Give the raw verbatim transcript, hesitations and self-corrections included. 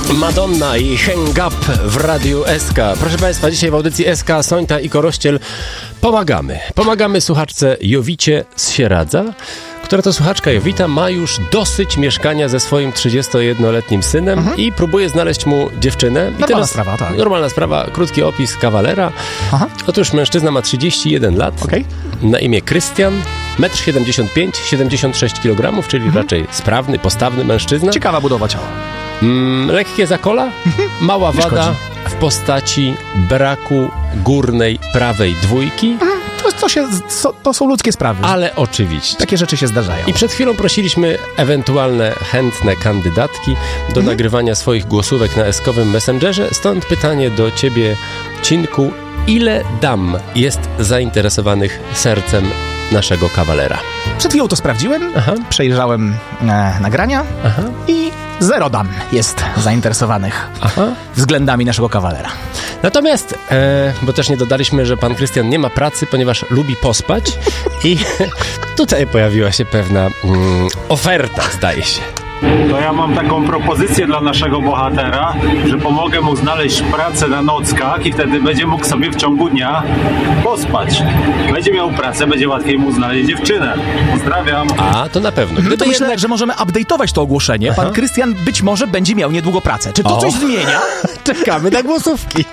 Madonna i Hang Up w Radiu S K. Proszę Państwa, dzisiaj w audycji S K, Sońta i Korościel pomagamy. Pomagamy słuchaczce Jowicie z Sieradza, która to słuchaczka Jowita ma już dosyć mieszkania ze swoim trzydziestojednoletnim synem mhm. i próbuje znaleźć mu dziewczynę. I normalna teraz, sprawa, tak. Normalna sprawa, krótki opis kawalera. Aha. Otóż mężczyzna ma trzydzieści jeden lat, okay. na imię Krystian, metr siedemdziesiąt pięć, siedemdziesiąt sześć kilogramów, czyli mhm. raczej sprawny, postawny mężczyzna. Ciekawa budowa ciała. Mm, lekkie zakola, mała wada w postaci braku górnej prawej dwójki. Mhm. To, to, się, to, to są ludzkie sprawy. Ale oczywiście. Takie rzeczy się zdarzają. I przed chwilą prosiliśmy ewentualne chętne kandydatki do hmm? nagrywania swoich głosówek na eskowym Messengerze. Stąd pytanie do ciebie, Cinku. Ile dam jest zainteresowanych sercem naszego kawalera? Przed chwilą to sprawdziłem, Aha. przejrzałem e, nagrania Aha. i zero dam jest zainteresowanych Aha. względami naszego kawalera. Natomiast, e, bo też nie dodaliśmy, że pan Krystian nie ma pracy, ponieważ lubi pospać i tutaj pojawiła się pewna mm, oferta, zdaje się. To ja mam taką propozycję dla naszego bohatera, że pomogę mu znaleźć pracę na nockach i wtedy będzie mógł sobie w ciągu dnia pospać. Będzie miał pracę, będzie łatwiej mu znaleźć dziewczynę. Pozdrawiam. A, to na pewno. Gdyby to myślę, jednak... że możemy update'ować to ogłoszenie. Aha. Pan Krystian być może będzie miał niedługo pracę. Czy to o. coś zmienia? Czekamy na głosówki.